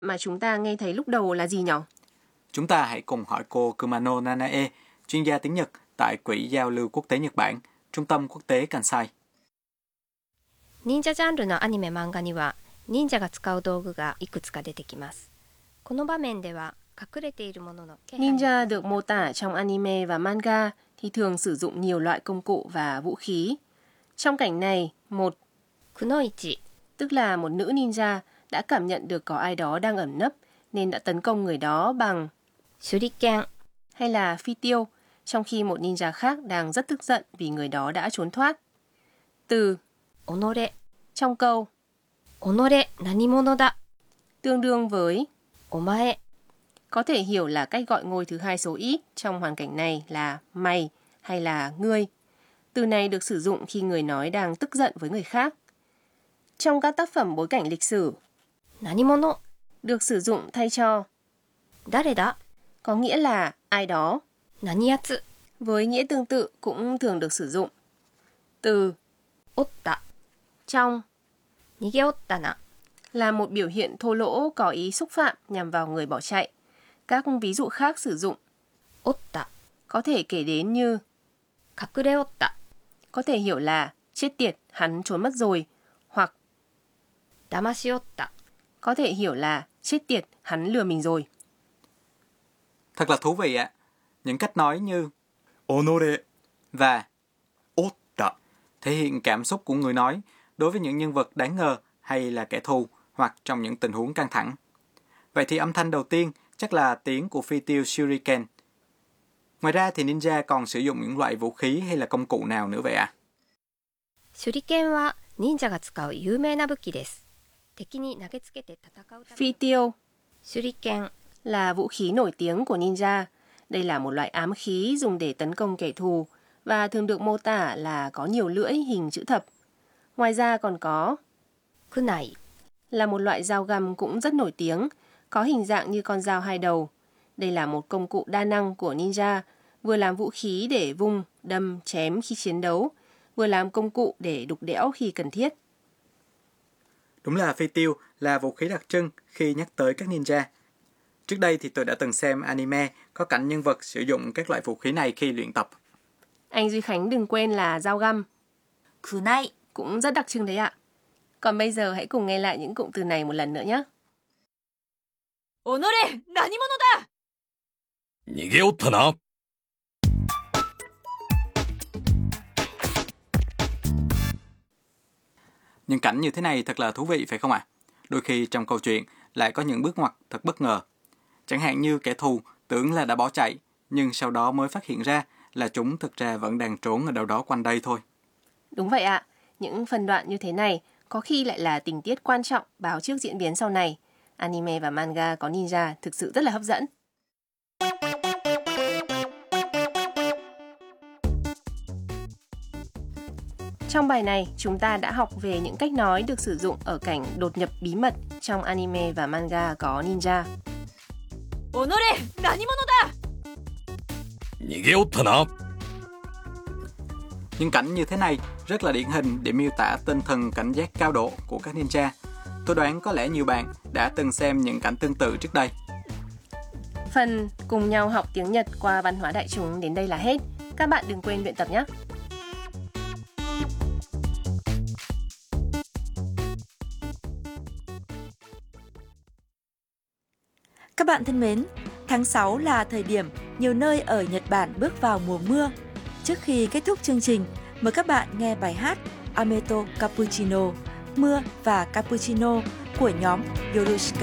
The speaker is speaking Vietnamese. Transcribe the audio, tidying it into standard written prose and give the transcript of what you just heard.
mà chúng ta nghe thấy lúc đầu là gì nhỉ? Chúng ta hãy cùng hỏi cô Kumano Nanae, chuyên gia tiếng Nhật tại Quỹ Giao lưu Quốc tế Nhật Bản, Trung tâm Quốc tế Kansai. 忍者ジャンルのアニメ漫画には忍者が使う道具がいくつか出てきます。この場面では隠れているものの気配 Ninja được mô tả trong anime và manga thì thường sử dụng nhiều loại công cụ và vũ khí. Trong cảnh này, một くのいち tức là một nữ ninja đã cảm nhận được có ai đó đang ẩn nấp nên đã tấn công người đó bằng 手裏剣 hay là phi tiêu, trong khi một ninja khác đang rất tức giận vì người đó đã trốn thoát. Từ 己 trong câu 己何者だ tương đương với お前 có thể hiểu là cách gọi ngôi thứ hai số ít trong hoàn cảnh này là mày hay là ngươi. Từ này được sử dụng khi người nói đang tức giận với người khác. Trong các tác phẩm bối cảnh lịch sử, 何者 được sử dụng thay cho 誰だ có nghĩa là ai đó. 何やつ Với nghĩa tương tự cũng thường được sử dụng. Từ おった trong 逃げおったな là một biểu hiện thô lỗ có ý xúc phạm nhằm vào người bỏ chạy. Các ví dụ khác sử dụng おった có thể kể đến như 隠れおった có thể hiểu là chết tiệt, hắn trốn mất rồi, hoặc 騙しおった có thể hiểu là chết tiệt, hắn lừa mình rồi. Thật là thú vị ạ. Những cách nói như 己 và おった thể hiện cảm xúc của người nói đối với những nhân vật đáng ngờ hay là kẻ thù hoặc trong những tình huống căng thẳng. Vậy thì âm thanh đầu tiên chắc là tiếng của phi tiêu shuriken. Ngoài ra thì ninja còn sử dụng những loại vũ khí hay là công cụ nào nữa vậy ạ? 手裏剣は忍者が使う有名な武器です。敵に投げつけて戦うため Phi tiêu 手裏剣 là vũ khí nổi tiếng của ninja. Đây là một loại ám khí dùng để tấn công kẻ thù và thường được mô tả là có nhiều lưỡi hình chữ thập. Ngoài ra còn có クナイ là một loại dao găm cũng rất nổi tiếng, có hình dạng như con dao hai đầu. Đây là một công cụ đa năng của ninja, vừa làm vũ khí để vung, đâm, chém khi chiến đấu, vừa làm công cụ để đục đẽo khi cần thiết. Đúng là phi tiêu là vũ khí đặc trưng khi nhắc tới các ninja. Trước đây thì tôi đã từng xem anime có cảnh nhân vật sử dụng các loại vũ khí này khi luyện tập. Anh Duy Khánh đừng quên là dao găm. くない Cũng rất đặc trưng đấy ạ. Còn bây giờ hãy cùng nghe lại những cụm từ này một lần nữa nhé. 己何者だ逃げおったな Những cảnh như thế này thật là thú vị phải không ạ? Đôi khi trong câu chuyện lại có những bước ngoặt thật bất ngờ. Chẳng hạn như kẻ thù tưởng là đã bỏ chạy, nhưng sau đó mới phát hiện ra là chúng thực ra vẫn đang trốn ở đâu đó quanh đây thôi. Đúng vậy ạ. Những phân đoạn như thế này có khi lại là tình tiết quan trọng báo trước diễn biến sau này. Anime và manga có ninja thực sự rất là hấp dẫn. Trong bài này, chúng ta đã học về những cách nói được sử dụng ở cảnh đột nhập bí mật trong anime và manga có ninja. 己何者だ逃げおったな Những cảnh như thế này rất là điển hình để miêu tả tinh thần cảnh giác cao độ của các ninja. Tôi đoán có lẽ nhiều bạn đã từng xem những cảnh tương tự trước đây. Phần cùng nhau học tiếng Nhật qua văn hóa đại chúng đến đây là hết. Các bạn đừng quên luyện tập nhé! Các bạn thân mến, tháng 6 là thời điểm nhiều nơi ở Nhật Bản bước vào mùa mưa. Trước khi kết thúc chương trình, mời các bạn nghe bài hát Ameto Cappuccino, Mưa và Cappuccino của nhóm Yorushika.